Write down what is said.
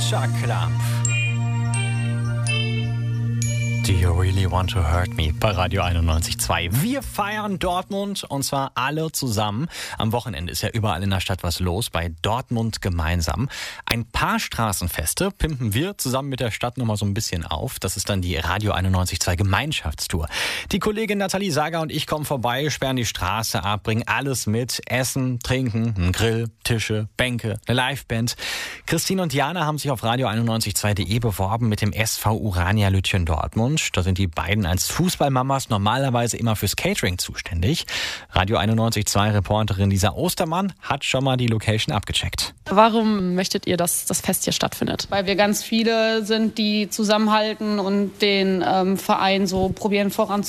Culture Club. Do you really want to hurt me? Bei Radio 91.2. Wir feiern Dortmund und zwar alle zusammen. Am Wochenende ist ja überall in der Stadt was los, bei Dortmund gemeinsam. Ein paar Straßenfeste pimpen wir zusammen mit der Stadt nochmal so ein bisschen auf. Das ist dann die Radio 91.2 Gemeinschaftstour. Die Kollegin Nathalie Sager und ich kommen vorbei, sperren die Straße ab, bringen alles mit. Essen, Trinken, einen Grill, Tische, Bänke, eine Liveband. Christine und Jana haben sich auf radio91.2.de beworben mit dem SV Urania Lütchen Dortmund. Da sind die beiden als Fußballmamas normalerweise immer fürs Catering zuständig. Radio 91.2 Reporterin Lisa Ostermann hat schon mal die Location abgecheckt. Warum möchtet ihr, dass das Fest hier stattfindet? Weil wir ganz viele sind, die zusammenhalten und den Verein so probieren voranzubringen.